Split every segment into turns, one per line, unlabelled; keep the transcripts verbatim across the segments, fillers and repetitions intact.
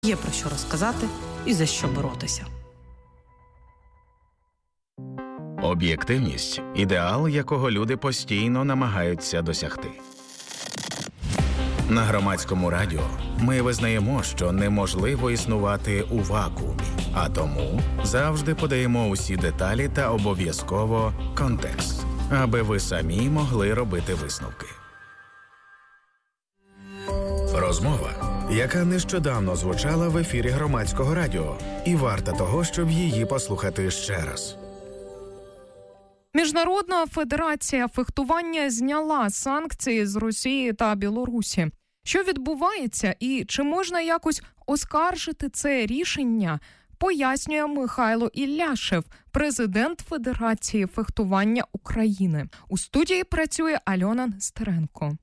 Є про що розказати і за що боротися.
Об'єктивність – ідеал, якого люди постійно намагаються досягти. На Громадському радіо ми визнаємо, що неможливо існувати у вакуумі, а тому завжди подаємо усі деталі та обов'язково контекст, аби ви самі могли робити висновки. Розмова, яка нещодавно звучала в ефірі Громадського радіо, і варта того, щоб її послухати ще раз.
Міжнародна федерація фехтування зняла санкції з Росії та Білорусі. Що відбувається і чи можна якось оскаржити це рішення, пояснює Михайло Ілляшев, президент Федерації фехтування України. У студії працює Альона Нестеренко.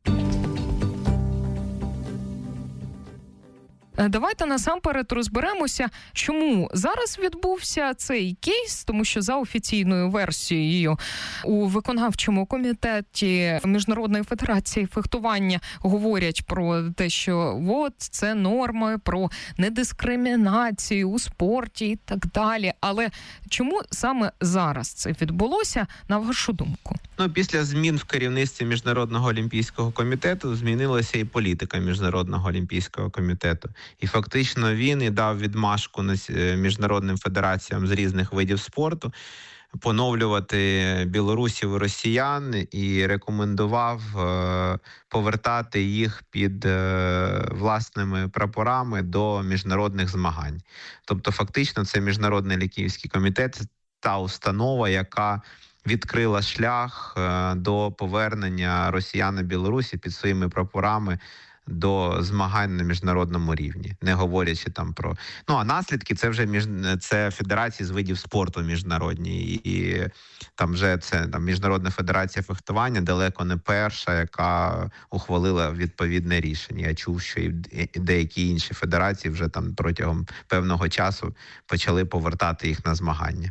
Давайте насамперед розберемося, чому зараз відбувся цей кейс, тому що за офіційною версією у виконавчому комітеті Міжнародної федерації фехтування говорять про те, що от це норми про недискримінацію у спорті і так далі. Але чому саме зараз це відбулося, на вашу думку?
Ну, після змін в керівництві Міжнародного олімпійського комітету змінилася і політика Міжнародного олімпійського комітету. І фактично він і дав відмашку міжнародним федераціям з різних видів спорту поновлювати білорусів і росіян і рекомендував е, повертати їх під е, власними прапорами до міжнародних змагань. Тобто фактично це Міжнародний олімпійський комітет, та установа, яка відкрила шлях е, до повернення росіян і Білорусі під своїми прапорами до змагань на міжнародному рівні, не говорячи там про... Ну, а наслідки це вже між... це федерації з видів спорту міжнародні. І, і там вже це там, Міжнародна федерація фехтування далеко не перша, яка ухвалила відповідне рішення. Я чув, що і деякі інші федерації вже там протягом певного часу почали повертати їх на змагання.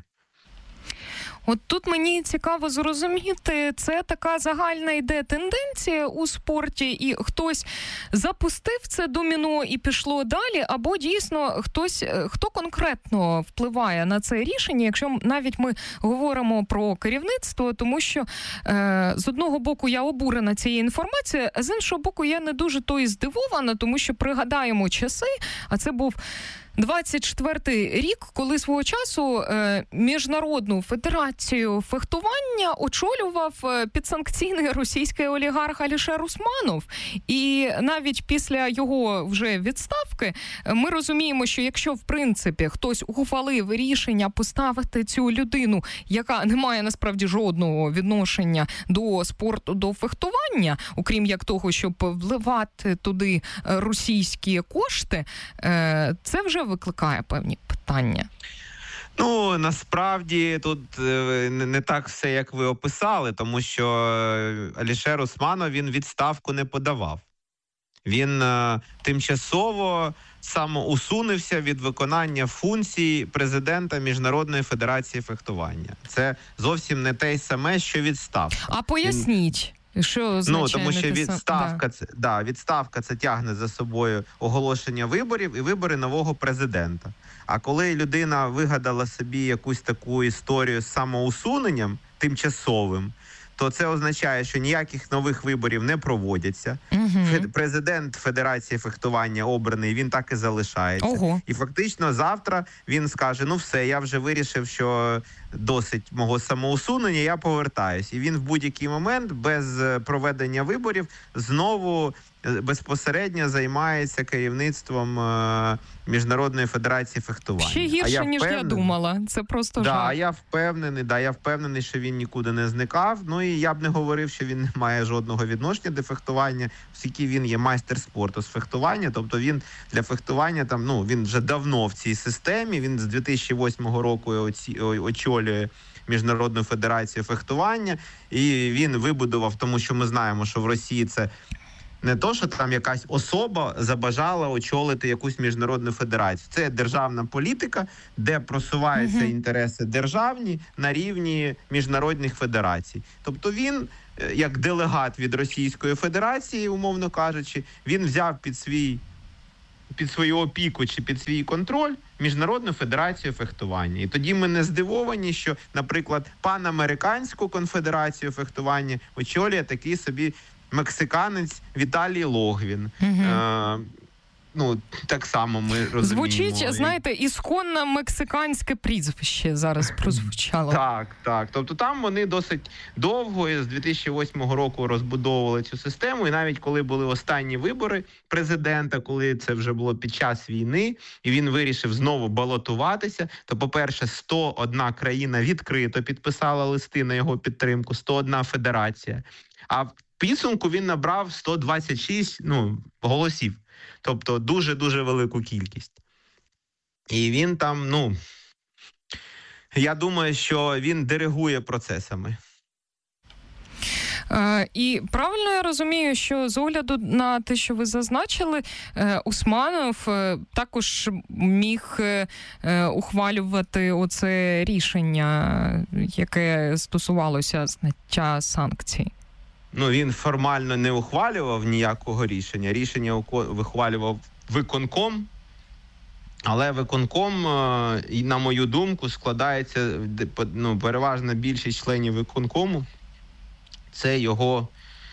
От тут мені цікаво зрозуміти, це така загальна йде тенденція у спорті, і хтось запустив це доміно і пішло далі, або дійсно хтось, хто конкретно впливає на це рішення, якщо навіть ми говоримо про керівництво, тому що е, з одного боку я обурена цією інформацією, а з іншого боку я не дуже то і здивована, тому що пригадаємо часи, а це був двадцять четвертий рік, коли свого часу е, Міжнародну федерацію фехтування очолював е, підсанкційний російський олігарх Алішер Усманов. І навіть після його вже відставки е, ми розуміємо, що якщо, в принципі, хтось ухвалив рішення поставити цю людину, яка не має насправді жодного відношення до спорту, до фехтування, окрім як того, щоб вливати туди російські кошти, е, це вже викликає певні питання.
Ну, насправді, тут е, не так все, як ви описали, тому що Алішер Усманов, він відставку не подавав. Він е, тимчасово самоусунувся від виконання функцій президента Міжнародної федерації фехтування. Це зовсім не те й саме, що відставка.
А поясніть. Що
ну, тому що відставка, да. Це, да, відставка це тягне за собою оголошення виборів і вибори нового президента. А коли людина вигадала собі якусь таку історію з самоусуненням тимчасовим, то це означає, що ніяких нових виборів не проводяться. Угу. Президент Федерації фехтування обраний, він так і залишається. Ого. І фактично завтра він скаже, ну все, я вже вирішив, що досить мого самоусунення, я повертаюсь. І він в будь-який момент без проведення виборів знову безпосередньо займається керівництвом е, Міжнародної федерації фехтування.
Ще гірше, я ніж я думала. Це просто
да,
жах.
Я впевнений, да, я впевнений, що він нікуди не зникав. Ну і я б не говорив, що він не має жодного відношення до фехтування, оскільки він є майстер спорту з фехтування. Тобто він для фехтування, там, ну, він вже давно в цій системі, він з дві тисячі восьмого року оці, очолює Міжнародну федерацію фехтування, і він вибудував, тому що ми знаємо, що в Росії це не то, що там якась особа забажала очолити якусь міжнародну федерацію. Це державна політика, де просуваються uh-huh. інтереси державні на рівні міжнародних федерацій. Тобто він, як делегат від Російської Федерації, умовно кажучи, він взяв під свій під свою опіку чи під свій контроль Міжнародну федерацію фехтування. І тоді ми не здивовані, що, наприклад, панамериканську конфедерацію фехтування очолює такий собі мексиканець Віталій Логвін.
Угу.
Е, ну, так само ми розуміємо.
Звучить, знаєте, ісконне мексиканське прізвище зараз прозвучало.
Так, так. Тобто там вони досить довго, з дві тисячі восьмого року розбудовували цю систему, і навіть коли були останні вибори президента, коли це вже було під час війни, і він вирішив знову балотуватися, то, по-перше, сто одна країна відкрито підписала листи на його підтримку, сто одна федерація. А в підсумку він набрав сто двадцять шість ну, голосів. Тобто дуже-дуже велику кількість. І він там, ну, я думаю, що він диригує процесами.
Е, і правильно я розумію, що з огляду на те, що ви зазначили, е, Усманов е, також міг е, ухвалювати оце рішення, яке стосувалося зняття санкцій?
Ну, він формально не ухвалював ніякого рішення. Рішення ухвалював виконком, але виконком, на мою думку, складається, ну, переважна більшість членів виконкому. Це його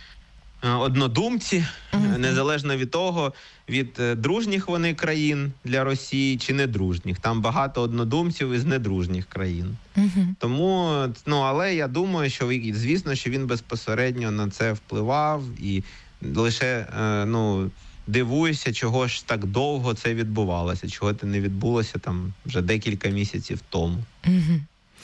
однодумці, uh-huh. незалежно від того, від дружніх вони країн для Росії чи недружніх. Там багато однодумців із недружніх країн. Uh-huh. Тому, ну, але я думаю, що, звісно, що він безпосередньо на це впливав і лише, ну, дивуюся, чого ж так довго це відбувалося, чого це не відбулося там вже декілька місяців тому.
Uh-huh.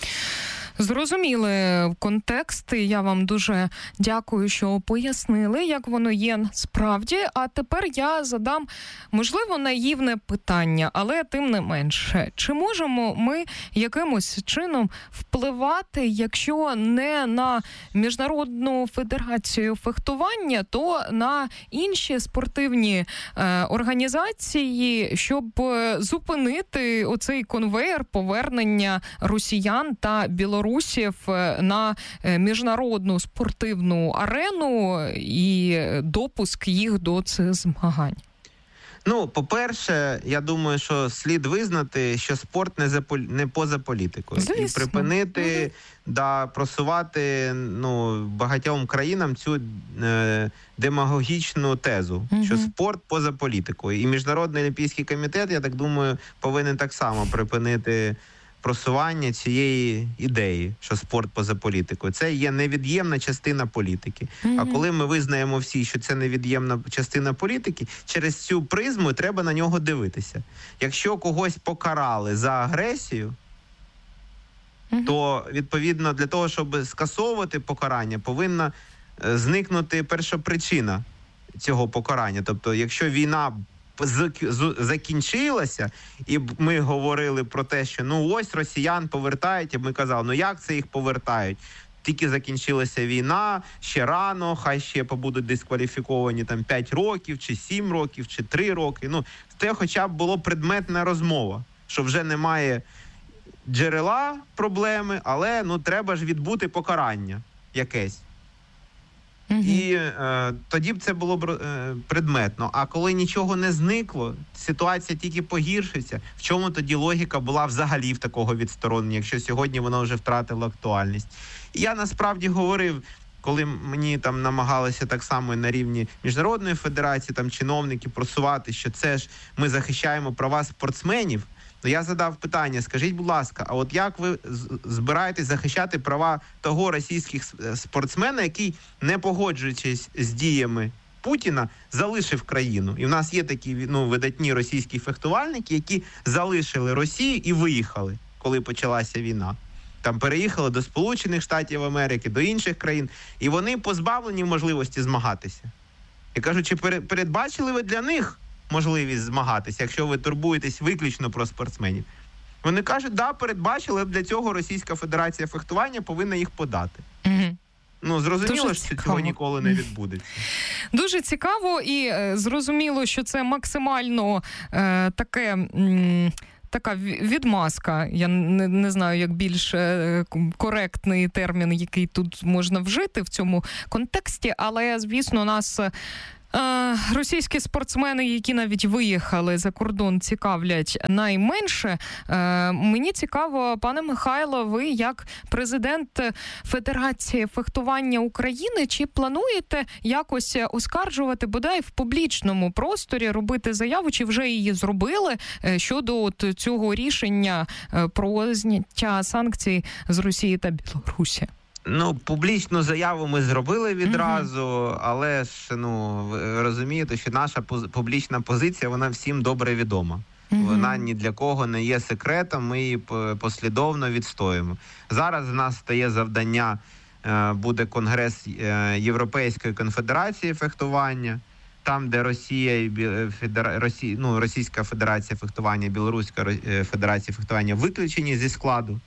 Зрозуміли контекст. Я вам дуже дякую, що пояснили, як воно є справді. А тепер я задам, можливо, наївне питання, але тим не менше. Чи можемо ми якимось чином впливати, якщо не на Міжнародну федерацію фехтування, то на інші спортивні е, організації, щоб зупинити оцей конвейер повернення росіян та білорусів на міжнародну спортивну арену і допуск їх до цих змагань?
Ну, по-перше, я думаю, що слід визнати, що спорт не, за, не поза політикою.
Звісно.
І припинити, угу. да, просувати, ну, багатьом країнам цю е, демагогічну тезу, угу. що спорт поза політикою. І Міжнародний олімпійський комітет, я так думаю, повинен так само припинити просування цієї ідеї, що спорт поза політикою. Це є невід'ємна частина політики. Mm-hmm. А коли ми визнаємо всі, що це невід'ємна частина політики, через цю призму треба на нього дивитися. Якщо когось покарали за агресію, mm-hmm. то, відповідно, для того, щоб скасовувати покарання, повинна зникнути першопричина цього покарання. Тобто, якщо війна закінчилася, і ми говорили про те, що ну ось росіян повертають, і ми казали, ну як це їх повертають? Тільки закінчилася війна, ще рано, хай ще побудуть дискваліфіковані там п'ять років, чи сім років, чи три роки. Ну, це хоча б було предметна розмова, що вже немає джерела проблеми, але ну треба ж відбути покарання якесь. Uh-huh. І е, тоді б це було б е, предметно. А коли нічого не зникло, ситуація тільки погіршиться. В чому тоді логіка була взагалі в такого відсторонення, якщо сьогодні воно вже втратило актуальність? І я насправді говорив, коли мені там намагалися так само на рівні Міжнародної федерації, там чиновники просувати, що це ж ми захищаємо права спортсменів, то я задав питання, скажіть, будь ласка, а от як ви збираєтесь захищати права того російських спортсмена, який, не погоджуючись з діями Путіна, залишив країну? І в нас є такі, ну, видатні російські фехтувальники, які залишили Росію і виїхали, коли почалася війна. Там переїхали до Сполучених Штатів Америки, до інших країн, і вони позбавлені можливості змагатися. Я кажу, чи передбачили ви для них можливість змагатися, якщо ви турбуєтесь виключно про спортсменів? Вони кажуть, да, передбачили, для цього Російська Федерація фехтування повинна їх подати. Угу. Ну, зрозуміло, що цього ніколи не відбудеться.
Дуже цікаво і е, зрозуміло, що це максимально е, таке... М- Така відмазка, я не, не знаю, як більш е, коректний термін, який тут можна вжити в цьому контексті, але, звісно, нас Російські спортсмени, які навіть виїхали за кордон, цікавлять найменше. Мені цікаво, пане Михайло, ви як президент Федерації фехтування України, чи плануєте якось оскаржувати, бодай в публічному просторі, робити заяву, чи вже її зробили щодо от цього рішення про зняття санкцій з Росії та Білорусі?
Ну, публічну заяву ми зробили відразу, mm-hmm. але ж, ну, ви розумієте, що наша публічна позиція, вона всім добре відома. Mm-hmm. Вона ні для кого не є секретом, ми її послідовно відстоїмо. Зараз в нас стає завдання, буде Конгрес Європейської конфедерації фехтування, там, де Росія і Федера... Росі... ну, Російська Федерація фехтування, Білоруська Федерація фехтування виключені зі складу,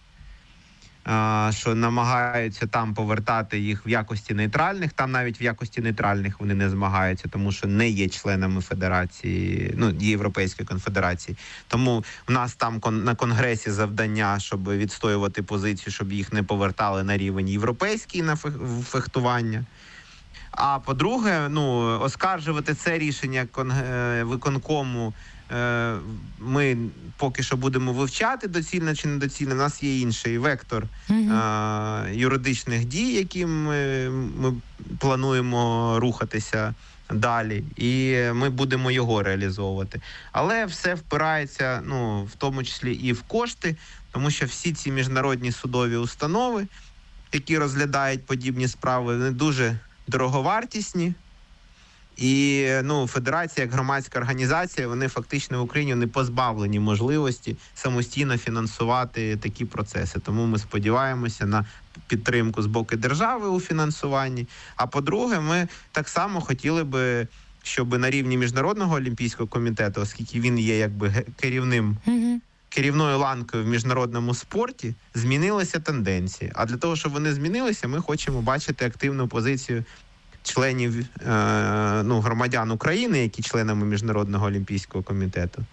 що намагаються там повертати їх в якості нейтральних. Там навіть в якості нейтральних вони не змагаються, тому що не є членами Федерації, ну, Європейської конфедерації. Тому в нас там на Конгресі завдання, щоб відстоювати позицію, щоб їх не повертали на рівень європейський на фехтування. А по-друге, ну, оскаржувати це рішення виконкому ми поки що будемо вивчати, доцільно чи недоцільно. У нас є інший вектор mm-hmm. е- юридичних дій, яким ми, ми плануємо рухатися далі, і ми будемо його реалізовувати. Але все впирається, ну, в тому числі і в кошти, тому що всі ці міжнародні судові установи, які розглядають подібні справи, вони дуже дороговартісні. І, ну, федерація, як громадська організація, вони фактично в Україні не позбавлені можливості самостійно фінансувати такі процеси. Тому ми сподіваємося на підтримку з боку держави у фінансуванні. А по-друге, ми так само хотіли би, щоб на рівні Міжнародного олімпійського комітету, оскільки він є якби керівним, mm-hmm. керівною ланкою в міжнародному спорті, змінилася тенденція. А для того, щоб вони змінилися, ми хочемо бачити активну позицію членів, е, ну, громадян України, які членами Міжнародного олімпійського комітету,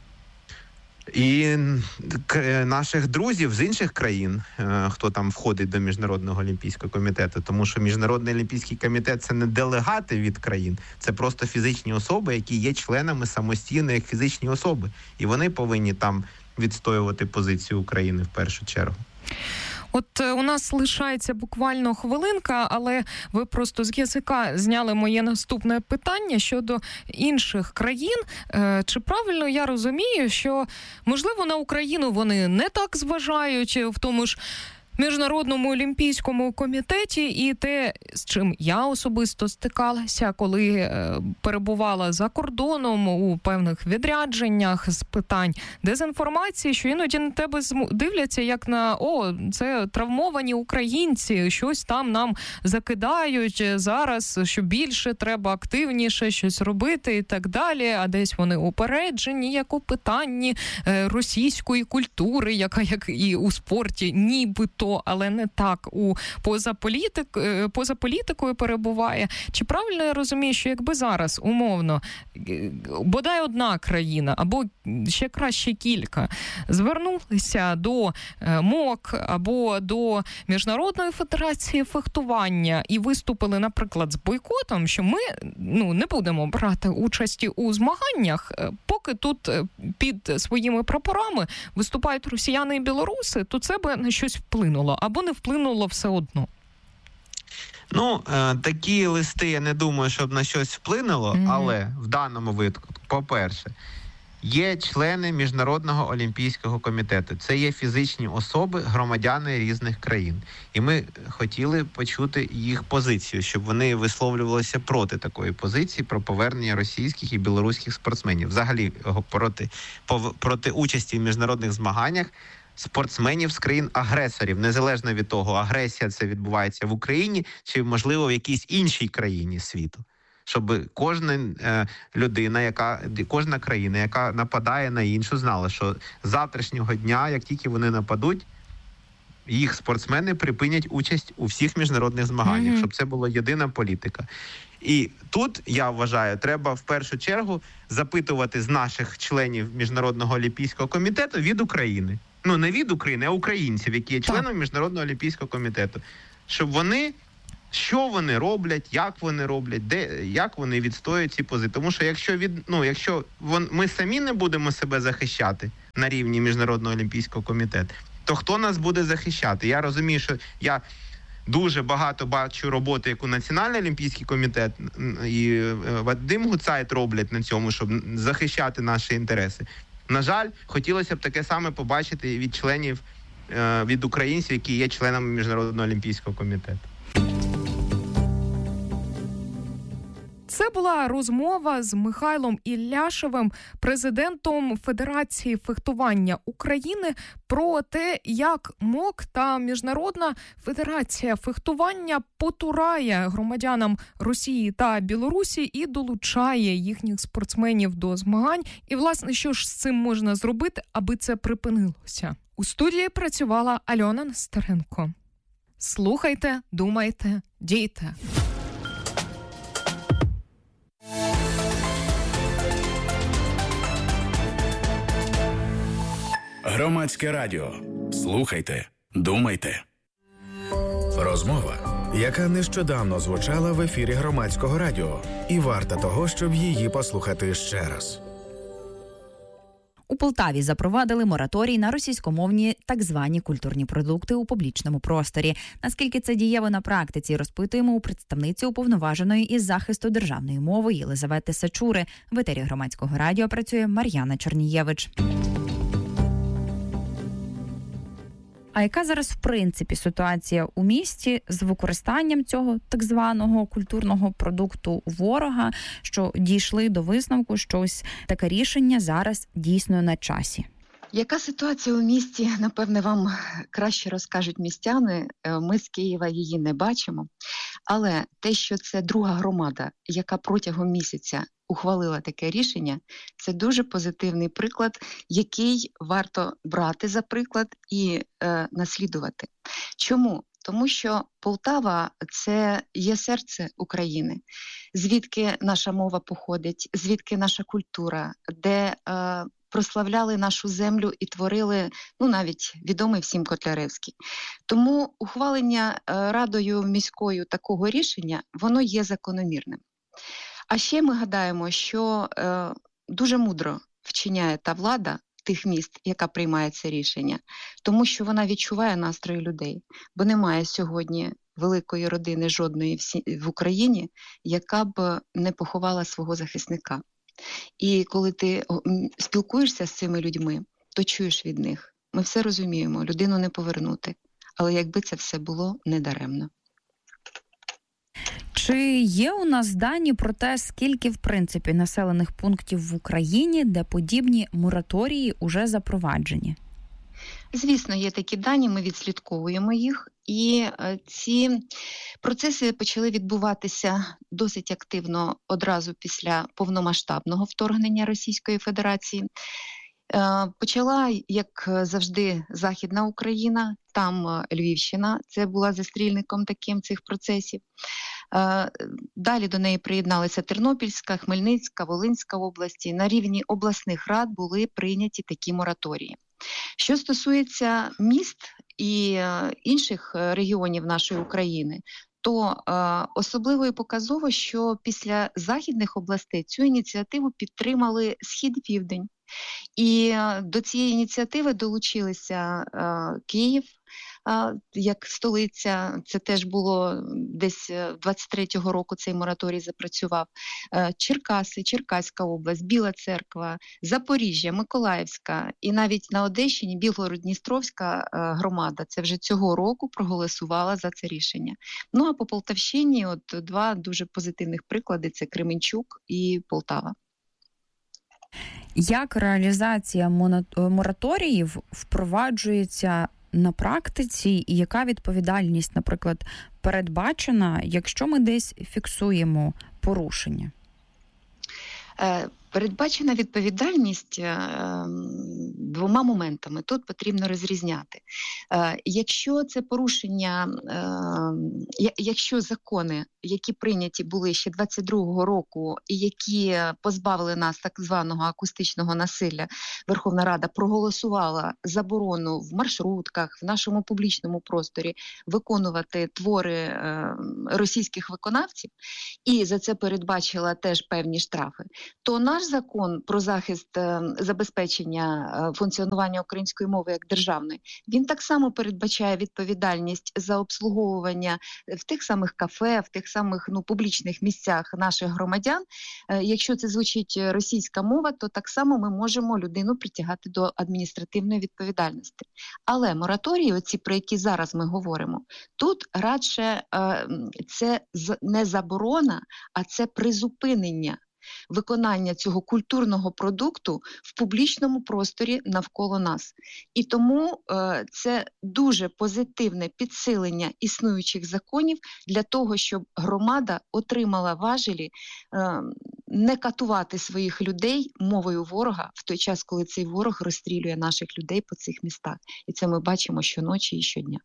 і к- наших друзів з інших країн, е, хто там входить до Міжнародного олімпійського комітету, тому що Міжнародний олімпійський комітет – це не делегати від країн, це просто фізичні особи, які є членами самостійно як фізичні особи, і вони повинні там відстоювати позицію України в першу чергу.
От у нас лишається буквально хвилинка, але ви просто з язика зняли моє наступне питання щодо інших країн. Чи правильно я розумію, що, можливо, на Україну вони не так зважають в тому ж Міжнародному олімпійському комітеті, і те, з чим я особисто стикалася, коли е, перебувала за кордоном у певних відрядженнях з питань дезінформації, що іноді на тебе дивляться як на «О, це травмовані українці, щось там нам закидають зараз, що більше треба активніше щось робити» і так далі, а десь вони упереджені, як у питанні е, російської культури, яка як і у спорті нібито, але не так, у поза, політик, поза політикою перебуває. Чи правильно я розумію, що якби зараз, умовно, бодай одна країна, або ще краще кілька, звернулися до МОК або до Міжнародної федерації фехтування і виступили, наприклад, з бойкотом, що ми, ну, не будемо брати участі у змаганнях, поки тут під своїми прапорами виступають росіяни і білоруси, то це би на щось вплинуло. Або не вплинуло все одно?
Ну, е, такі листи, я не думаю, щоб на щось вплинуло, mm-hmm. але в даному випадку, по-перше, є члени Міжнародного олімпійського комітету. Це є фізичні особи, громадяни різних країн. І ми хотіли почути їх позицію, щоб вони висловлювалися проти такої позиції, про повернення російських і білоруських спортсменів. Взагалі, проти, проти участі в міжнародних змаганнях спортсменів з країн-агресорів, незалежно від того, агресія це відбувається в Україні чи, можливо, в якійсь іншій країні світу. Щоб кожна е, людина, яка, кожна країна, яка нападає на іншу, знала, що з завтрашнього дня, як тільки вони нападуть, їх спортсмени припинять участь у всіх міжнародних змаганнях, mm-hmm. щоб це була єдина політика. І тут, я вважаю, треба в першу чергу запитувати з наших членів Міжнародного олімпійського комітету від України. Ну, не від України, а українців, які є членами Міжнародного олімпійського комітету. Щоб вони що вони роблять, як вони роблять, де, як вони відстоюють ці позиції. Тому що якщо, від, ну, якщо вон, ми самі не будемо себе захищати на рівні Міжнародного олімпійського комітету, то хто нас буде захищати? Я розумію, що я дуже багато бачу роботи, яку Національний олімпійський комітет і Вадим Гуцайт роблять на цьому, щоб захищати наші інтереси. На жаль, хотілося б таке саме побачити від членів, від українців, які є членами Міжнародного олімпійського комітету.
Це була розмова з Михайлом Ілляшевим, президентом Федерації фехтування України, про те, як МОК та Міжнародна федерація фехтування потурає громадянам Росії та Білорусі і долучає їхніх спортсменів до змагань. І, власне, що ж з цим можна зробити, аби це припинилося? У студії працювала Альона Нестеренко. Слухайте, думайте, дійте.
Громадське радіо. Слухайте, думайте. Розмова, яка нещодавно звучала в ефірі Громадського радіо, і варта того, щоб її послухати ще раз.
У Полтаві запровадили мораторій на російськомовні так звані культурні продукти у публічному просторі. Наскільки це дієво на практиці, розпитуємо у представниці уповноваженої із захисту державної мови Єлизавети Сачури. В етері Громадського радіо працює Мар'яна Чорнієвич. А яка зараз, в принципі, ситуація у місті з використанням цього так званого культурного продукту ворога, що дійшли до висновку, що ось таке рішення зараз дійсно на часі?
Яка ситуація у місті, напевне, вам краще розкажуть містяни. Ми з Києва її не бачимо. Але те, що це друга громада, яка протягом місяця ухвалила таке рішення, це дуже позитивний приклад, який варто брати за приклад і е, наслідувати. Чому? Тому що Полтава – це є серце України, звідки наша мова походить, звідки наша культура, де е, прославляли нашу землю і творили, ну, навіть відомий всім Котляревський. Тому ухвалення е, Радою міською такого рішення, воно є закономірним. А ще ми гадаємо, що е, дуже мудро вчиняє та влада тих міст, яка приймає це рішення, тому що вона відчуває настрої людей, бо немає сьогодні великої родини жодної в Україні, яка б не поховала свого захисника. І коли ти спілкуєшся з цими людьми, то чуєш від них. Ми все розуміємо, людину не повернути, але якби це все було недаремно.
Чи є у нас дані про те, скільки, в принципі, населених пунктів в Україні, де подібні мораторії уже запроваджені?
Звісно, є такі дані, ми відслідковуємо їх. І ці процеси почали відбуватися досить активно одразу після повномасштабного вторгнення Російської Федерації. Почала, як завжди, Західна Україна, там Львівщина, це була застрільником таким цих процесів. Далі до неї приєдналися Тернопільська, Хмельницька, Волинська області. На рівні обласних рад були прийняті такі мораторії. Що стосується міст і інших регіонів нашої України, то е, особливо і показово, що після західних областей цю ініціативу підтримали Схід і Південь. І е, до цієї ініціативи долучилися е, Київ, е, як столиця, це теж було десь двадцять третього року цей мораторій запрацював, е, Черкаси, Черкаська область, Біла Церква, Запоріжжя, Миколаївська і навіть на Одещині Білгород-Дністровська е, громада, це вже цього року проголосувала за це рішення. Ну а по Полтавщині от два дуже позитивних приклади – це Кременчук і Полтава.
Як реалізація мораторіїв впроваджується на практиці і яка відповідальність, наприклад, передбачена, якщо ми десь фіксуємо порушення?
Передбачена відповідальність двома моментами тут потрібно розрізняти. Якщо це порушення, якщо закони, які прийняті були ще двадцять другого року і які позбавили нас так званого акустичного насилля, Верховна Рада проголосувала заборону в маршрутках, в нашому публічному просторі виконувати твори російських виконавців і за це передбачила теж певні штрафи, то наш закон про захист забезпечення функціонування української мови як державної, він так само передбачає відповідальність за обслуговування в тих самих кафе, в тих самих ну, публічних місцях наших громадян. Якщо це звучить російська мова, то так само ми можемо людину притягати до адміністративної відповідальності. Але мораторії, оці, про які зараз ми говоримо, тут радше це не заборона, а це призупинення виконання цього культурного продукту в публічному просторі навколо нас. І тому е, це дуже позитивне підсилення існуючих законів для того, щоб громада отримала важелі е, не катувати своїх людей мовою ворога в той час, коли цей ворог розстрілює наших людей по цих містах. І це ми бачимо щоночі і щодня.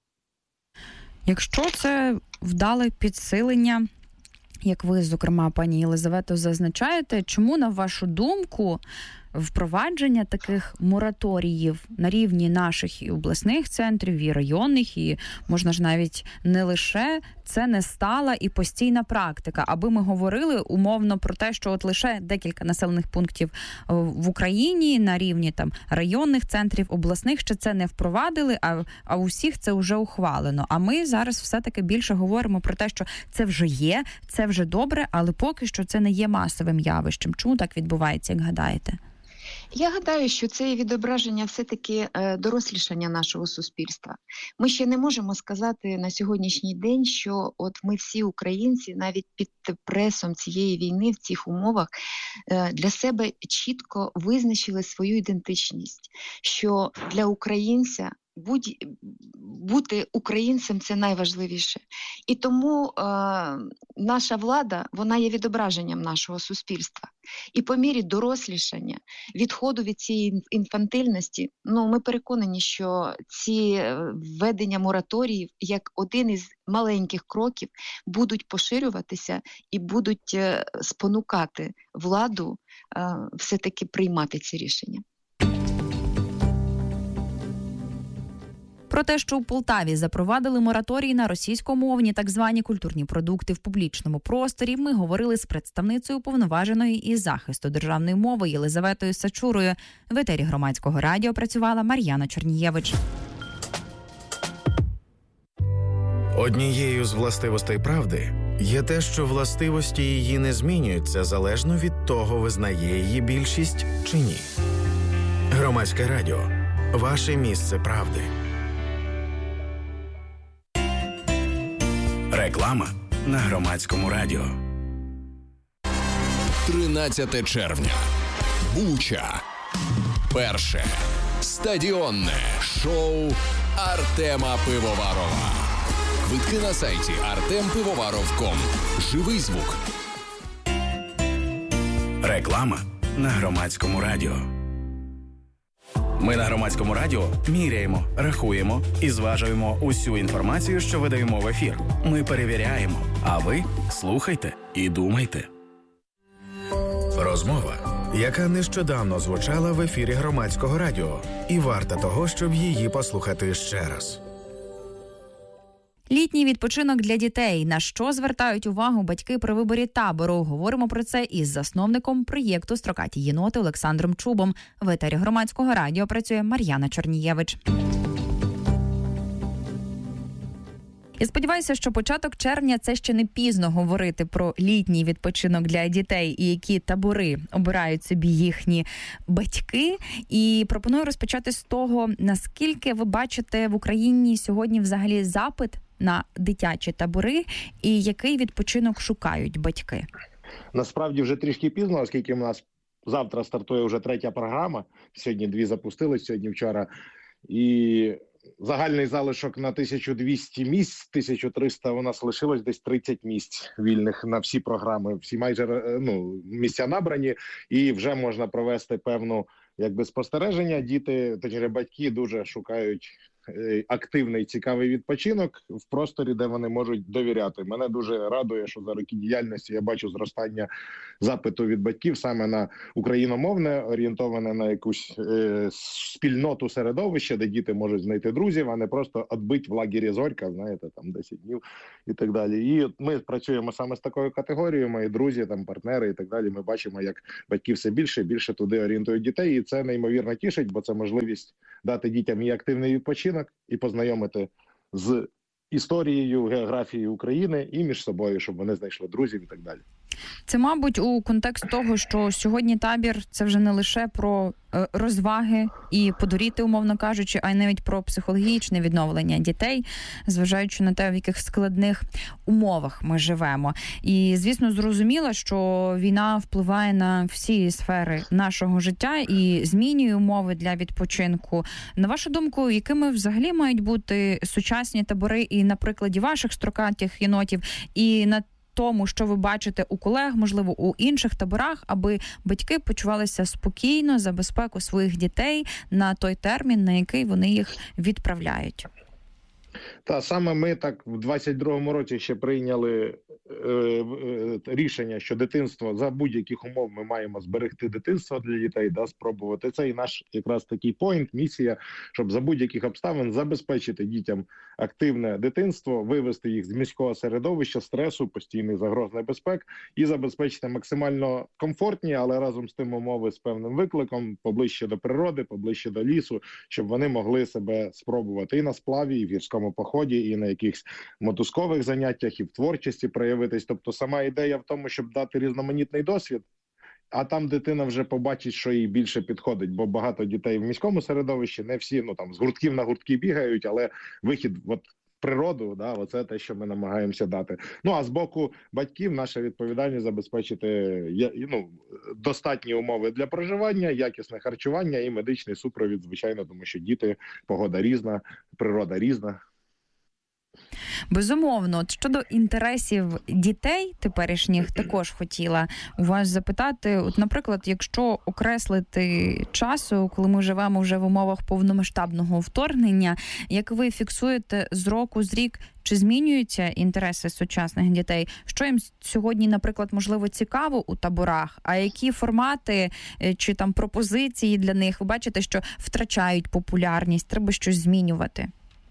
Якщо це вдале підсилення, як ви, зокрема, пані Єлизавето, зазначаєте, чому, на вашу думку, впровадження таких мораторіїв на рівні наших і обласних центрів, і районних, і, можна ж навіть не лише, це не стала і постійна практика, аби ми говорили умовно про те, що от лише декілька населених пунктів в Україні на рівні там районних центрів, обласних ще це не впровадили, а, а у всіх це вже ухвалено. А ми зараз все-таки більше говоримо про те, що це вже є, це вже добре, але поки що це не є масовим явищем. Чому так відбувається, як гадаєте?
Я гадаю, що це є відображення все-таки дорослішання нашого суспільства. Ми ще не можемо сказати на сьогоднішній день, що от ми всі українці навіть під пресом цієї війни в цих умовах для себе чітко визначили свою ідентичність, що для українця Будь, бути українцем – це найважливіше. І тому е, наша влада, вона є відображенням нашого суспільства. І по мірі дорослішання, відходу від цієї інфантильності, ну, ми переконані, що ці введення мораторіїв, як один із маленьких кроків, будуть поширюватися і будуть е, спонукати владу е, все-таки приймати ці рішення.
Про те, що у Полтаві запровадили мораторій на російськомовні так звані культурні продукти в публічному просторі, ми говорили з представницею уповноваженої із захисту державної мови Єлизаветою Сачурою. В етері Громадського радіо працювала Мар'яна Чернієвич.
Однією з властивостей правди є те, що властивості її не змінюються залежно від того, визнає її більшість чи ні. Громадське радіо – ваше місце правди. Реклама на Громадському радіо.
тринадцяте червня. Буча. Перше. Стадіонне шоу Артема Пивоварова. Квитки на сайті артем пивоваров крапка ком. Живий звук.
Реклама на Громадському радіо. Ми на Громадському радіо міряємо, рахуємо і зважуємо усю інформацію, що видаємо в ефір. Ми перевіряємо, а ви слухайте і думайте. Розмова, яка нещодавно звучала в ефірі Громадського радіо, і варта того, щоб її послухати ще раз.
Літній відпочинок для дітей. На що звертають увагу батьки при виборі табору? Говоримо про це із засновником проєкту «Строкаті єноти» Олександром Чубом. В етері Громадського радіо працює Мар'яна Чернієвич. Я сподіваюся, що початок червня – це ще не пізно говорити про літній відпочинок для дітей і які табори обирають собі їхні батьки. І пропоную розпочати з того, наскільки ви бачите в Україні сьогодні взагалі запит на дитячі табори і який відпочинок шукають батьки?
Насправді вже трішки пізно, оскільки в нас завтра стартує вже третя програма. Сьогодні дві запустились, сьогодні вчора. І загальний залишок на тисячу двісті місць, тисячу триста у нас лишилось десь тридцять місць вільних на всі програми. Всі майже ну, місця набрані і вже можна провести певну якби спостереження. Діти, точніше батьки, дуже шукають активний, цікавий відпочинок в просторі, де вони можуть довіряти. Мене дуже радує, що за роки діяльності я бачу зростання запиту від батьків саме на україномовне, орієнтоване на якусь е, спільноту середовища, де діти можуть знайти друзів, а не просто відбити в лагері Зорька, знаєте, там десять днів і так далі. І ми працюємо саме з такою категорією, мої друзі, там партнери і так далі. Ми бачимо, як батьки все більше і більше туди орієнтують дітей, і це неймовірно тішить, бо це можливість дати дітям і активний відпочинок, і познайомити з історією, географією України і між собою, щоб вони знайшли друзів і так далі.
Це, мабуть, у контекст того, що сьогодні табір – це вже не лише про розваги і подуріти, умовно кажучи, а й навіть про психологічне відновлення дітей, зважаючи на те, в яких складних умовах ми живемо. І, звісно, зрозуміло, що війна впливає на всі сфери нашого життя і змінює умови для відпочинку. На вашу думку, якими взагалі мають бути сучасні табори і на прикладі ваших строкатих єнотів, і на тому, що ви бачите у колег, можливо, у інших таборах, аби батьки почувалися спокійно за безпеку своїх дітей на той термін, на який вони їх відправляють?
Та саме ми так в двадцять другому році ще прийняли е, е, рішення, що дитинство за будь-яких умов ми маємо зберегти дитинство для дітей, да, спробувати. Це і наш якраз такий пойнт, місія, щоб за будь-яких обставин забезпечити дітям активне дитинство, вивести їх з міського середовища, стресу, постійних загроз небезпек і забезпечити максимально комфортні, але разом з тим умови з певним викликом, поближче до природи, поближче до лісу, щоб вони могли себе спробувати і на сплаві, і в гірському поході, і на якихось мотузкових заняттях, і в творчості проявитись. Тобто сама ідея в тому, щоб дати різноманітний досвід, а там дитина вже побачить, що їй більше підходить, бо багато дітей в міському середовищі, не всі, ну там з гуртків на гуртки бігають, але вихід от природу, да, оце те, що ми намагаємося дати. Ну, а з боку батьків наша відповідальність забезпечити ну, достатні умови для проживання, якісне харчування і медичний супровід, звичайно, тому що діти, погода різна, природа різна.
Безумовно. От щодо інтересів дітей теперішніх також хотіла у вас запитати. От, наприклад, якщо окреслити часу, коли ми живемо вже в умовах повномасштабного вторгнення, як ви фіксуєте з року з рік, чи змінюються інтереси сучасних дітей? Що їм сьогодні, наприклад, можливо, цікаво у таборах? А які формати чи там пропозиції для них, ви бачите, що втрачають популярність, треба щось змінювати?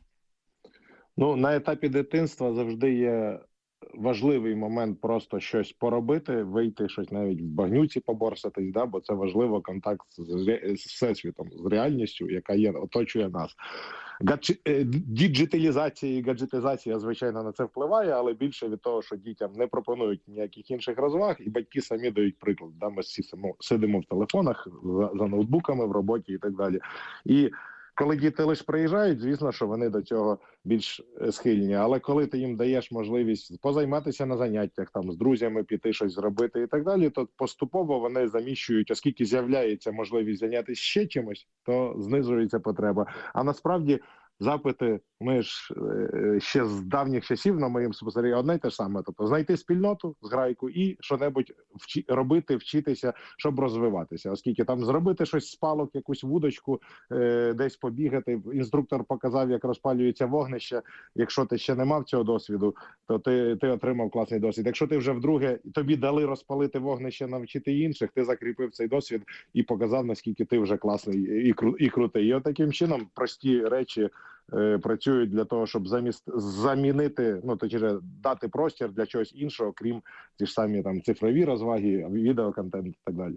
Ну, на етапі дитинства завжди є важливий момент просто щось поробити, вийти, щось навіть в багнюці поборсатись, да, бо це важливо, контакт з, з всесвітом, з реальністю, яка є, оточує нас. Гаджі... Діджиталізація і гаджетизація, звичайно, на це впливає, але більше від того, що дітям не пропонують ніяких інших розваг, і батьки самі дають приклад. Да, ми всі сидимо в телефонах, за, за ноутбуками в роботі і так далі. І коли діти лише приїжджають, звісно, що вони до цього більш схильні. Але коли ти їм даєш можливість позайматися на заняттях, там з друзями піти щось зробити і так далі, то поступово вони заміщують, оскільки з'являється можливість зайнятися ще чимось, то знижується потреба. А насправді запити ми ж е, ще з давніх часів на моїм спостеріганні одне й те ж саме. Тобто знайти спільноту, зграйку і що-небудь вчи, робити, вчитися, щоб розвиватися. Оскільки там зробити щось з палок, якусь вудочку, е, десь побігати. Інструктор показав, як розпалюється вогнище. Якщо ти ще не мав цього досвіду, то ти, ти отримав класний досвід. Якщо ти вже вдруге, тобі дали розпалити вогнище, навчити інших, ти закріпив цей досвід і показав, наскільки ти вже класний і, кру, і крутий. І от таким чином прості речі е, працюють для того, щоб замість замінити, ну точніше, дати простір для чогось іншого, крім ті ж самі там цифрові розваги, відеоконтент і так далі.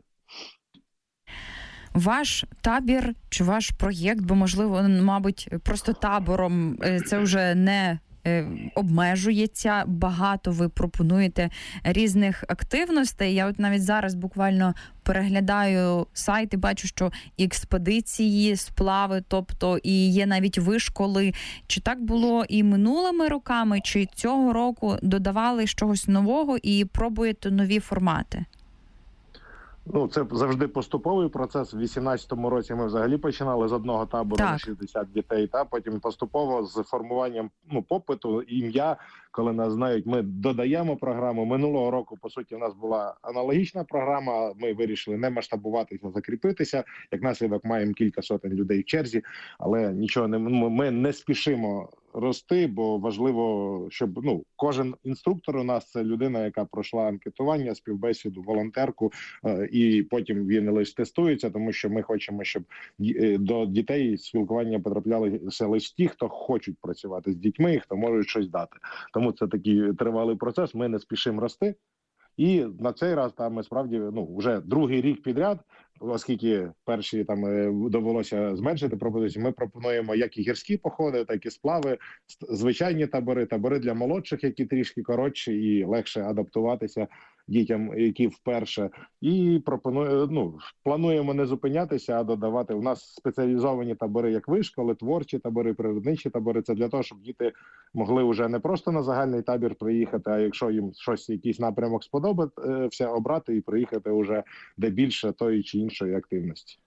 Ваш табір чи ваш проєкт, бо можливо, мабуть, просто табором це вже не обмежується, багато ви пропонуєте різних активностей. Я от навіть зараз буквально переглядаю сайт і бачу, що експедиції, сплави, тобто і є навіть вишколи. Чи так було і минулими роками, чи цього року додавали чогось нового і пробуєте нові формати?
Ну, це завжди поступовий процес. В вісімнадцятому році ми взагалі починали з одного табору
Так.
на шістдесят дітей, та потім поступово з формуванням ну, попиту, ім'я, коли нас знають, ми додаємо програму. Минулого року, по суті, у нас була аналогічна програма, ми вирішили не масштабуватися, закріпитися. Як наслідок маємо кілька сотень людей в черзі, але нічого не ми не спішимо рости, бо важливо, щоб ну кожен інструктор у нас це людина, яка пройшла анкетування, співбесіду, волонтерку, е, і потім він лише тестується, тому що ми хочемо, щоб е, до дітей спілкування потраплялися лише ті, хто хочуть працювати з дітьми, і хто можуть щось дати. Тому це такий тривалий процес. Ми не спішимо рости. І на цей раз там ми справді ну вже другий рік підряд, оскільки перші там довелося зменшити пропозицію, ми пропонуємо як і гірські походи, так і сплави, звичайні табори, табори для молодших, які трішки коротші і легше адаптуватися дітям, які вперше. І пропонує, ну, плануємо не зупинятися, а додавати. У нас спеціалізовані табори, як вишколи, творчі табори, природничі табори. Це для того, щоб діти могли вже не просто на загальний табір приїхати, а якщо їм щось, якийсь напрямок сподобається, обрати і приїхати вже де більше тої чи іншої активності.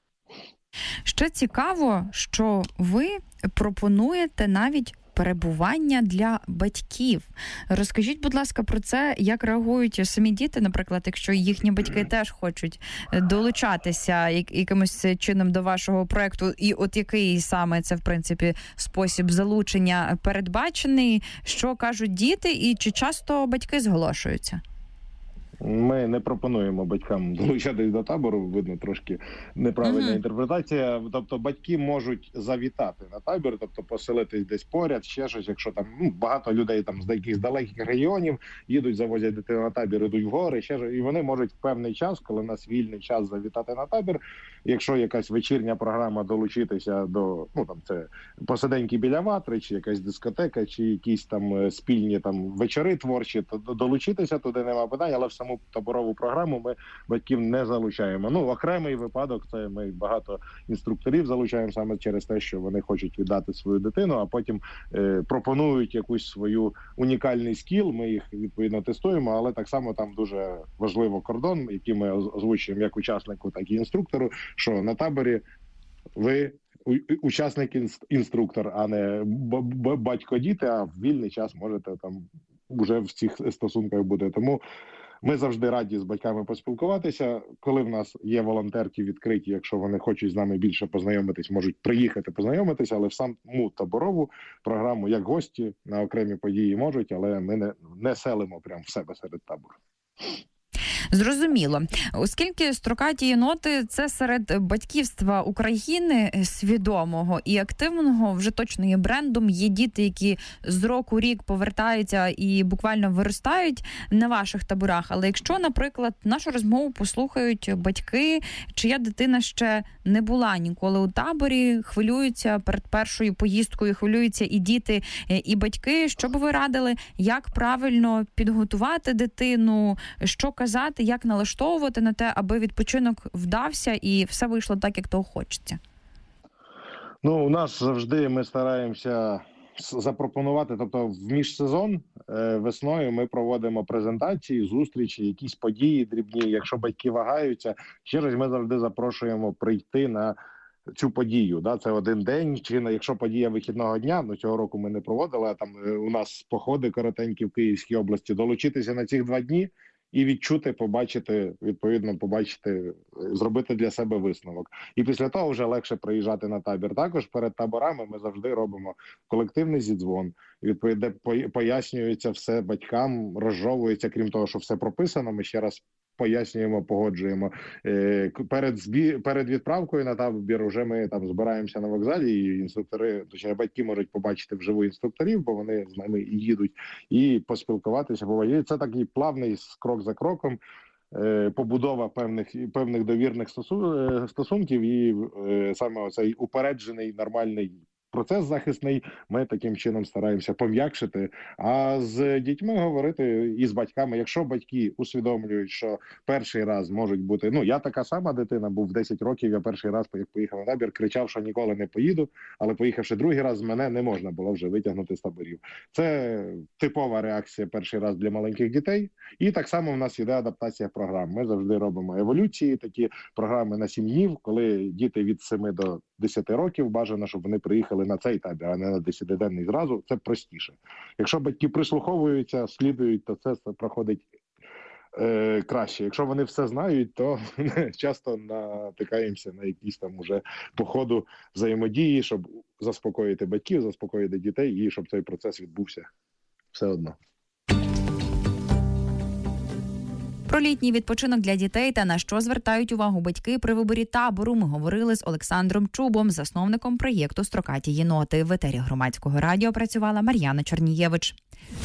Ще цікаво, що ви пропонуєте навіть перебування для батьків. Розкажіть, будь ласка, про це, як реагують самі діти, наприклад, якщо їхні батьки теж хочуть долучатися якимось чином до вашого проєкту, і от який саме це, в принципі, спосіб залучення передбачений, що кажуть діти, і чи часто батьки зголошуються?
Ми не пропонуємо батькам долучатись до табору, видно, трошки неправильна uh-huh. інтерпретація. Тобто батьки можуть завітати на табір, тобто поселитись десь поряд, ще щось, якщо там ну, багато людей там з якихось далеких регіонів їдуть, завозять дитину на табір, ідуть в гори, ще щось, і вони можуть в певний час, коли у нас вільний час, завітати на табір. Якщо якась вечірня програма, долучитися до, ну там це посиденьки біля ватри, чи якась дискотека, чи якісь там спільні там вечори творчі, то долучитися туди нема питань, але все саму таборову програму ми батьків не залучаємо. Ну, окремий випадок, це ми багато інструкторів залучаємо саме через те, що вони хочуть віддати свою дитину, а потім е, пропонують якусь свою унікальний скіл, ми їх, відповідно, тестуємо, але так само там дуже важливо кордон, який ми озвучуємо як учаснику, так і інструктору, що на таборі ви учасник-інструктор, а не батько-діти, а в вільний час можете там вже в цих стосунках бути. Тому ми завжди раді з батьками поспілкуватися. Коли в нас є волонтерки відкриті, якщо вони хочуть з нами більше познайомитись, можуть приїхати познайомитися, але в саму таборову програму, як гості на окремі події можуть, але ми не, не селимо прямо в себе серед табору.
Зрозуміло. Оскільки строкаті єноти – це серед батьківства України свідомого і активного, вже точно є брендом, є діти, які з року в рік повертаються і буквально виростають на ваших таборах. Але якщо, наприклад, нашу розмову послухають батьки, чия дитина ще не була ніколи у таборі, хвилюються перед першою поїздкою, хвилюються і діти, і батьки, що б ви радили, як правильно підготувати дитину, що казати, як налаштовувати на те, аби відпочинок вдався і все вийшло так, як того хочеться?
Ну, у нас завжди ми стараємося запропонувати, тобто в міжсезон е, весною ми проводимо презентації, зустрічі, якісь події дрібні. Якщо батьки вагаються, ще раз ми завжди запрошуємо прийти на цю подію. Да? Це один день, чи якщо подія вихідного дня, ну цього року ми не проводили, а там е, у нас походи коротенькі в Київській області, долучитися на ці два дні і відчути, побачити, відповідно, побачити, зробити для себе висновок. І після того вже легше приїжджати на табір. Також перед таборами ми завжди робимо колективний зідзвон, відповідно, пояснюється все батькам, розжовується, крім того, що все прописано, ми ще раз пояснюємо, погоджуємо. Перед збі... перед відправкою на табір вже ми там збираємося на вокзалі, і інструктори, точніше, батьки можуть побачити вживу інструкторів, бо вони з нами і їдуть, і поспілкуватися. І це такий плавний крок за кроком, побудова певних певних довірних стосунків і саме оцей упереджений нормальний процес захисний ми таким чином стараємося пом'якшити. А з дітьми говорити і з батьками, якщо батьки усвідомлюють, що перший раз можуть бути, ну я така сама дитина, був в десять років, я перший раз, як поїхав на табір, кричав, що ніколи не поїду, але поїхавши другий раз, мене не можна було вже витягнути з таборів. Це типова реакція перший раз для маленьких дітей. І так само в нас іде адаптація програм. Ми завжди робимо еволюції, такі програми на сім днів, коли діти від семи до десяти років бажано, щоб вони приїхали на цей табір, а не на десятиденний зразу. Це простіше. Якщо батьки прислуховуються, слідують, то це проходить е, краще. Якщо вони все знають, то часто натикаємося на якісь там уже по ходу взаємодії, щоб заспокоїти батьків, заспокоїти дітей і щоб цей процес відбувся все одно.
Про літній відпочинок для дітей та на що звертають увагу батьки при виборі табору ми говорили з Олександром Чубом, засновником проєкту «Строкаті єноти». В етері Громадського радіо працювала Мар'яна Чорнієвич.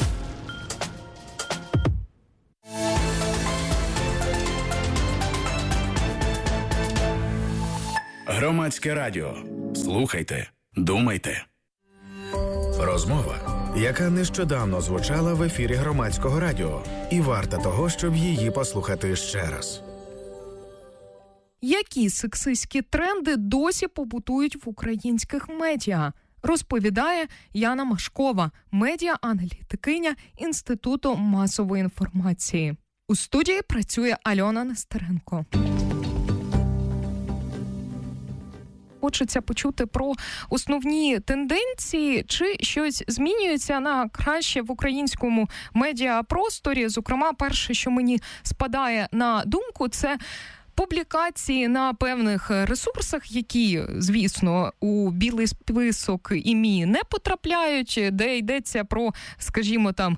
Громадське радіо. Слухайте, думайте. Розмова, яка нещодавно звучала в ефірі Громадського радіо, і варта того, щоб її послухати ще раз.
Які сексистські тренди досі побутують в українських медіа? Розповідає Яна Машкова, медіа-аналітикиня Інституту масової інформації. У студії працює Альона Нестеренко. Хочеться почути про основні тенденції, чи щось змінюється на краще в українському медіапросторі. Зокрема, перше, що мені спадає на думку, це публікації на певних ресурсах, які, звісно, у білий список ІМІ не потрапляють, де йдеться про, скажімо, там,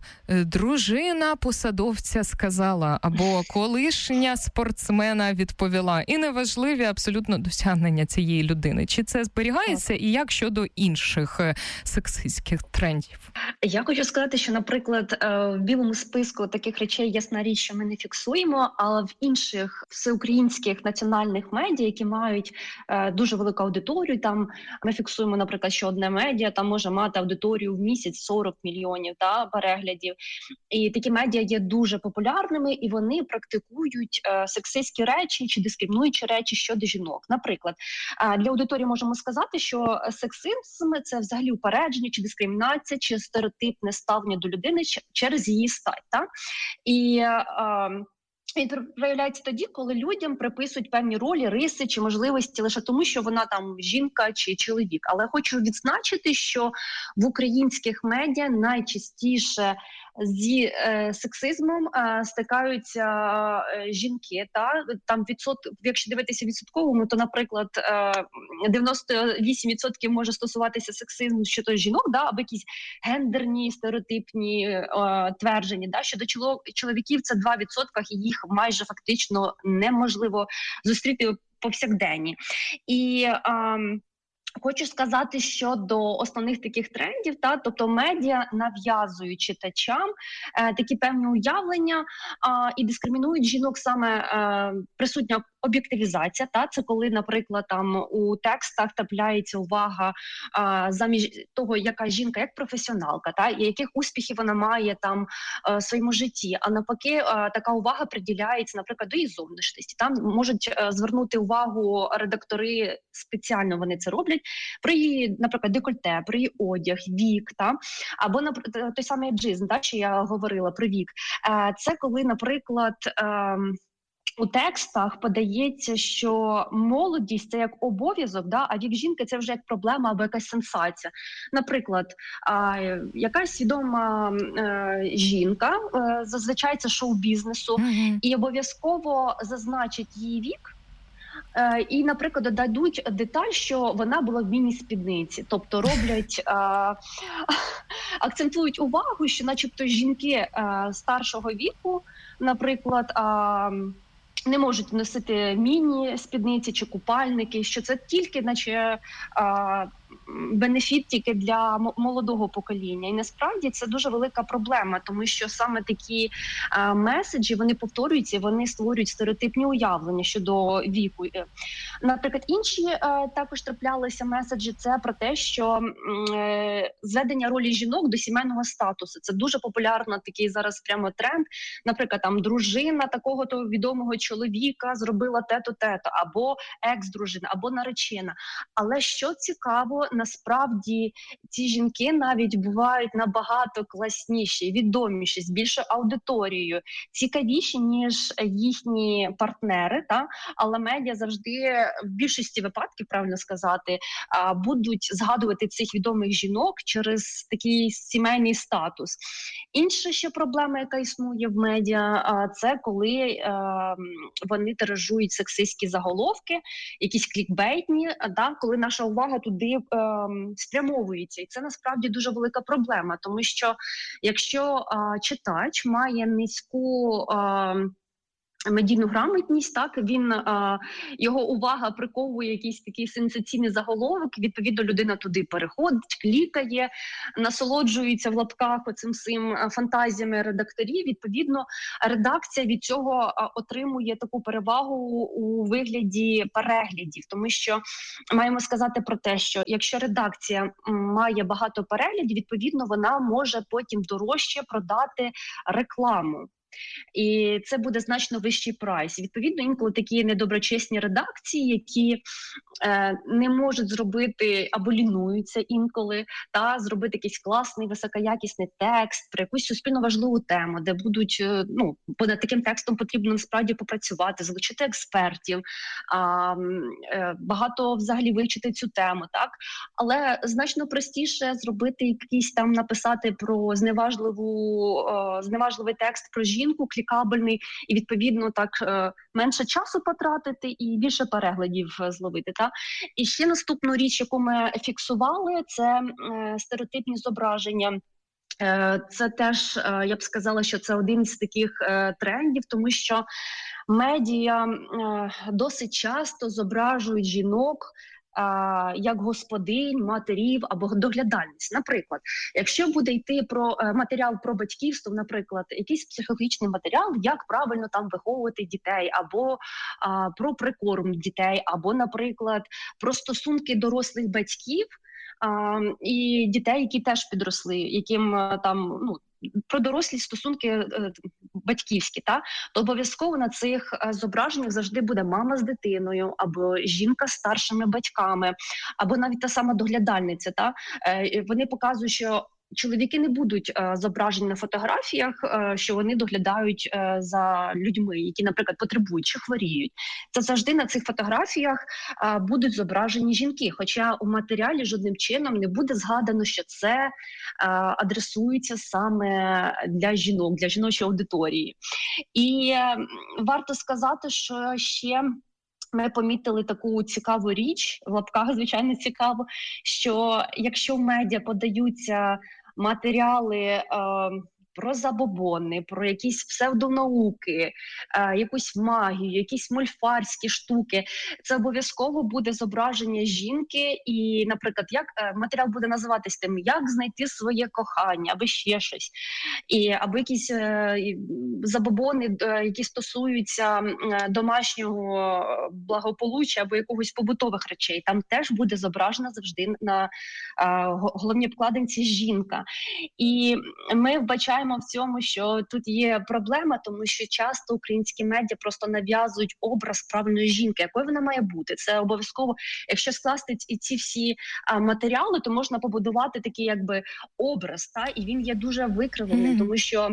дружина посадовця сказала, або колишня спортсмена відповіла. І неважливі абсолютно досягнення цієї людини. Чи це зберігається і як щодо інших сексистських трендів?
Я хочу сказати, що, наприклад, в білому списку таких речей, ясна річ, що ми не фіксуємо, але в інших всеукраїнських національних медіа, які мають е, дуже велику аудиторію, там ми фіксуємо, наприклад, що одне медіа там може мати аудиторію в місяць сорок мільйонів та, переглядів. І такі медіа є дуже популярними, і вони практикують е, сексистські речі чи дискримінуючі речі щодо жінок. Наприклад, е, для аудиторії можемо сказати, що сексизм – це взагалі упередження, чи дискримінація, чи стереотипне ставлення до людини через її стать. Та? І е, Він проявляється тоді, коли людям приписують певні ролі, риси чи можливості лише тому, що вона там жінка чи чоловік. Але хочу відзначити, що в українських медіа найчастіше зі е, сексизмом е, стикаються е, жінки. Та? Там відсот... Якщо дивитися відсотковому, то, наприклад, е, дев'яносто вісім відсотків може стосуватися сексизму щодо жінок, да? Або якісь гендерні, стереотипні е, твердження. Да? Щодо чоловіків це два відсотки, і їх майже фактично неможливо зустріти повсякденні. І е, хочу сказати щодо основних таких трендів, та, тобто медіа нав'язують читачам е, такі певні уявлення е, і дискримінують жінок саме е, присутня об'єктивізація. Та, це коли, наприклад, там у текстах трапляється увага е, замість того, яка жінка як професіоналка, та, і яких успіхів вона має там е, в своєму житті. А навпаки, е, така увага приділяється, наприклад, до її зовнішності. Там можуть е, звернути увагу редактори, спеціально вони це роблять, про її, наприклад, декольте, про її одяг, вік, та? Або наприклад, той самий еджизм, та, що я говорила про вік. Е, це коли, наприклад, е, у текстах подається, що молодість – це як обов'язок, да? А вік жінки – це вже як проблема або якась сенсація. Наприклад, е, якась відома е, жінка, е, зазвичай це шоу-бізнесу, mm-hmm. і обов'язково зазначить її вік, і, наприклад, додадуть деталь, що вона була в міні-спідниці. Тобто роблять, а, акцентують увагу, що начебто жінки а, старшого віку, наприклад, а, не можуть носити міні-спідниці чи купальники, що це тільки, наче, а, бенефіт тільки для молодого покоління. І насправді це дуже велика проблема, тому що саме такі е, меседжі, вони повторюються, вони створюють стереотипні уявлення щодо віку. Наприклад, інші е, також траплялися меседжі, це про те, що е, зведення ролі жінок до сімейного статусу. Це дуже популярно, такий зараз прямо тренд. Наприклад, там дружина такого-то відомого чоловіка зробила те-то, те-то, або екс-дружина, або наречена. Але що цікаво, насправді ці жінки навіть бувають набагато класніші, відоміші, з більшою аудиторією, цікавіші, ніж їхні партнери, та? Але медіа завжди, в більшості випадків, правильно сказати, будуть згадувати цих відомих жінок через такий сімейний статус. Інша ще проблема, яка існує в медіа, це коли вони тиражують сексистські заголовки, якісь клікбейтні, да, коли наша увага туди е, спрямовується. І це насправді дуже велика проблема, тому що якщо е, читач має низьку е, медійну грамотність, так, він, е, його увага приковує якийсь такий сенсаційний заголовок, відповідно людина туди переходить, клікає, насолоджується в лапках оцим всім фантазіями редакторів, відповідно редакція від цього е, отримує таку перевагу у вигляді переглядів, тому що маємо сказати про те, що якщо редакція має багато переглядів, відповідно вона може потім дорожче продати рекламу. І це буде значно вищий прайс. Відповідно, інколи такі недоброчесні редакції, які е, не можуть зробити або лінуються інколи, та зробити якийсь класний, високоякісний текст про якусь суспільно важливу тему, де будуть, е, ну, над таким текстом потрібно насправді попрацювати, залучити експертів, а, е, багато взагалі вивчити цю тему, так? Але значно простіше зробити якийсь там, написати про зневажливу, е, зневажливий текст про жінку, клікабельний, і відповідно так е, менше часу потратити і більше переглядів зловити. Та? І ще наступну річ, яку ми фіксували, це е, стереотипні зображення. Е, це теж, е, я б сказала, що це один з таких е, трендів, тому що медіа е, досить часто зображують жінок як господинь, матерів або доглядальниць. Наприклад, якщо буде йти про матеріал про батьківство, наприклад, якийсь психологічний матеріал, як правильно там виховувати дітей, або а, про прикорм дітей, або, наприклад, про стосунки дорослих батьків а, і дітей, які теж підросли, яким там, ну, про дорослі стосунки е, батьківські, та? То обов'язково на цих е, зображеннях завжди буде мама з дитиною, або жінка з старшими батьками, або навіть та сама доглядальниця. Та? Е, вони показують, що чоловіки не будуть е, зображені на фотографіях, е, що вони доглядають е, за людьми, які, наприклад, потребують чи хворіють. Це завжди на цих фотографіях е, будуть зображені жінки, хоча у матеріалі жодним чином не буде згадано, що це е, адресується саме для жінок, для жіночої аудиторії. І е, варто сказати, що ще ми помітили таку цікаву річ, в лапках, звичайно, цікаво, що якщо в медіа подаються матеріали е, про забобони, про якісь псевдонауки, е, якусь магію, якісь мольфарські штуки, це обов'язково буде зображення жінки і, наприклад, як е, матеріал буде називатись тим, як знайти своє кохання, або ще щось, і, або якісь е, забобони, е, які стосуються е, домашнього благополуччя або якогось побутових речей. Там теж буде зображена завжди на е, головній обкладинці жінка. І ми вбачаємо в цьому, що тут є проблема, тому що часто українські медіа просто нав'язують образ правильної жінки, якою вона має бути. Це обов'язково, якщо скласти і ці всі а, матеріали, то можна побудувати такий якби образ, та, і він є дуже викривлений, mm. тому що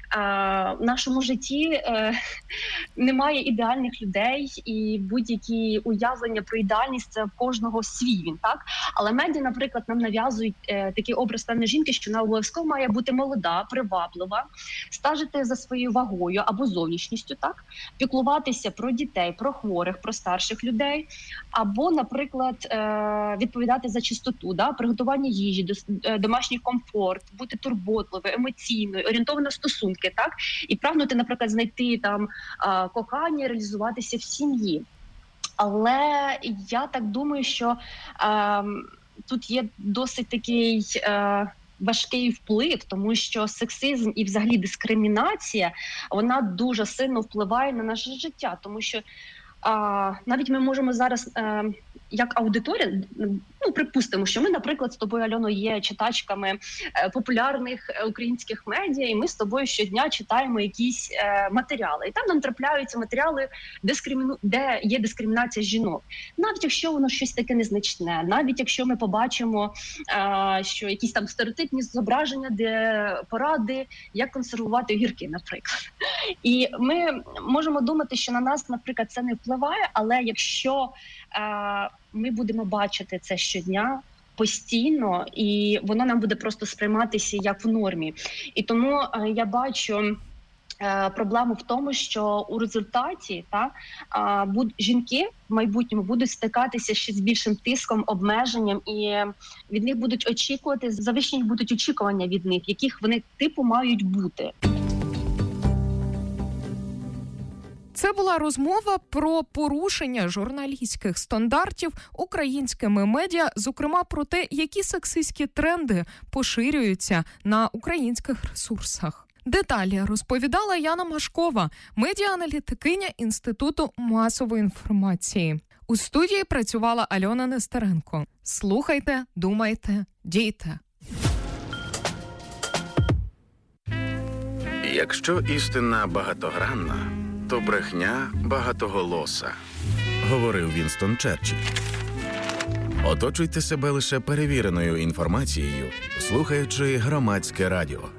а, в нашому житті а, немає ідеальних людей, і будь-які уявлення про ідеальність це в кожного свій він, так? Але медіа, наприклад, нам нав'язують е, такий образ певної жінки, що вона обов'язково має бути молода, приваблива, стежити за своєю вагою або зовнішністю, так, піклуватися про дітей, про хворих, про старших людей, або, наприклад, відповідати за чистоту, да, приготування їжі, домашній комфорт, бути турботливою, емоційною, орієнтовано на стосунки, так, і прагнути, наприклад, знайти там кохання, реалізуватися в сім'ї. Але я так думаю, що тут є досить такий е, важкий вплив, тому що сексизм і взагалі дискримінація, вона дуже сильно впливає на наше життя, тому що а, навіть ми можемо зараз, е, як аудиторія, ну, припустимо, що ми, наприклад, з тобою, Альоно, є читачками е, популярних українських медіа, і ми з тобою щодня читаємо якісь е, матеріали. І там нам трапляються матеріали, дискриміну... де є дискримінація жінок. Навіть якщо воно щось таке незначне, навіть якщо ми побачимо, е, що якісь там стереотипні зображення, де поради, як консервувати огірки, наприклад. І ми можемо думати, що на нас, наприклад, це не впливає, але якщо е, ми будемо бачити це щодня, постійно, і воно нам буде просто сприйматися як в нормі. І тому е, я бачу е, проблему в тому, що у результаті та, е, буд, жінки в майбутньому будуть стикатися ще з більшим тиском, обмеженням, і від них будуть очікувати, завищені будуть очікування від них, яких вони типу мають бути.
Це була розмова про порушення журналістських стандартів українськими медіа, зокрема про те, які сексистські тренди поширюються на українських ресурсах. Деталі розповідала Яна Машкова, медіааналітикиня Інституту масової інформації. У студії працювала Альона Нестеренко. Слухайте, думайте, дійте.
Якщо істина багатогранна, то брехня багатоголоса, говорив Вінстон Черчилль. Оточуйте себе лише перевіреною інформацією, слухаючи Громадське радіо.